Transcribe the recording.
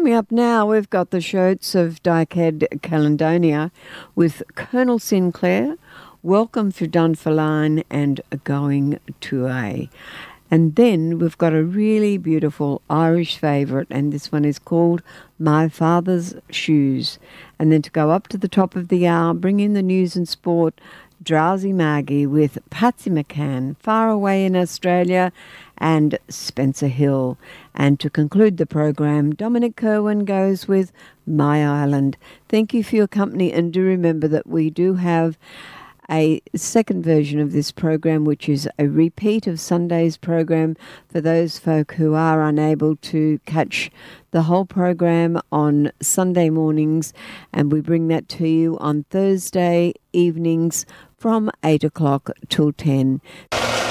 Coming up now, we've got the Schertz of Dykehead, Caledonia with Colonel Sinclair, Welcome for Dunfermline and Going to A. And then we've got a really beautiful Irish favourite, and this one is called My Father's Shoes. And then to go up to the top of the hour, bring in the news and sport, Drowsy Margie with Patsy McCann, Far Away in Australia, and Spencer Hill. And to conclude the program, Dominic Kerwin goes with My Island. Thank you for your company, and do remember that we do have a second version of this program, which is a repeat of Sunday's program for those folk who are unable to catch the whole program on Sunday mornings, and we bring that to you on Thursday evenings from 8 o'clock till 10.